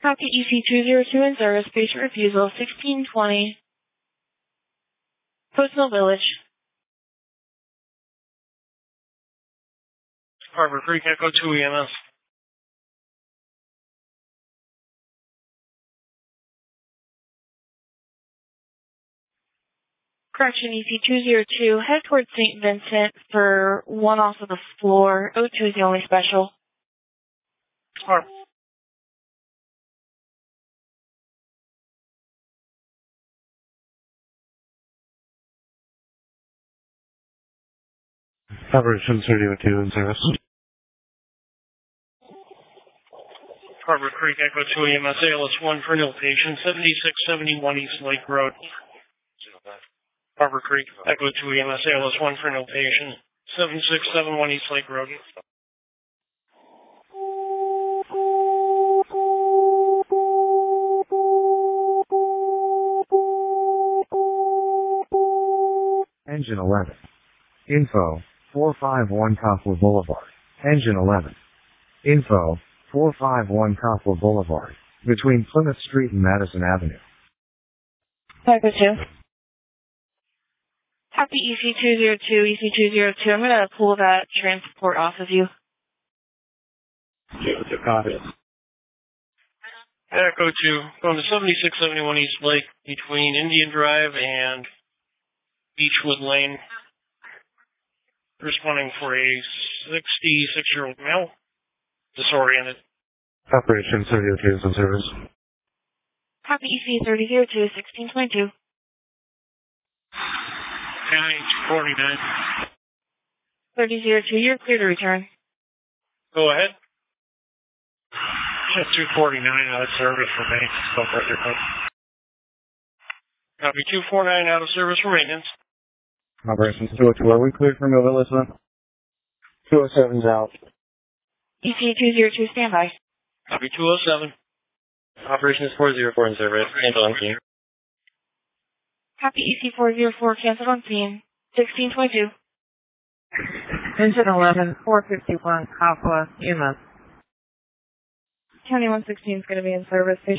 Copy EC202 in service, patient refusal, 1620. Post Mill Village. Harbor Creek, Echo 2 EMS. Correction, EC202, head towards St. Vincent for one off of the floor. O2 is the only special. Harbor. Operation 302 in service. Harbor Creek, Echo 2 EMS, ALS 1 for nil patient, 7671 East Lake Road. Harbor Creek, Echo 2 EMS, ALS 1 for nil patient, 7671 East Lake Road. Engine 11. Info, 451 Copland Boulevard. Engine 11. Info, 451 Copland Boulevard. Between Plymouth Street and Madison Avenue. Echo 2. Copy EC202, EC202. I'm going to pull that transport off of you. Copy. Echo 2, going to 7671 East Lake between Indian Drive and Beechwood Lane. Responding for a 66-year-old male, disoriented. Operation 302 is in service. Copy EC3002, 1622. 49. 3002, you're clear to return. Go ahead. 249 out of service for maintenance. Copy 249 out of service for maintenance. Operation 202, are we cleared for Mill Elizabeth? 207's out. EC202, standby. Copy 207. Operation is 404 in service. Cancel on scene. Copy EC404, canceled on scene. 1622. Engine 11, 451, Alpha, EMS. County 116 is going to be in service.